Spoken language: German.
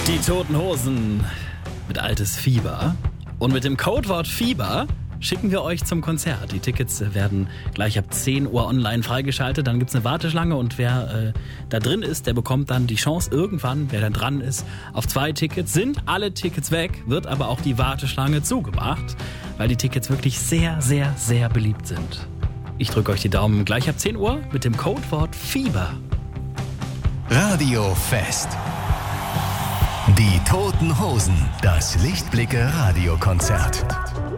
Die Toten Hosen mit Altes Fieber. Und mit dem Codewort Fieber schicken wir euch zum Konzert. Die Tickets werden gleich ab 10 Uhr online freigeschaltet. Dann gibt es eine Warteschlange und wer da drin ist, der bekommt dann die Chance irgendwann, wer dann dran ist, auf 2 Tickets. Sind alle Tickets weg, wird aber auch die Warteschlange zugemacht, weil die Tickets wirklich sehr, sehr, sehr beliebt sind. Ich drücke euch die Daumen gleich ab 10 Uhr mit dem Codewort Fieber. Radio Fest. Die Toten Hosen, das Lichtblicke Radiokonzert.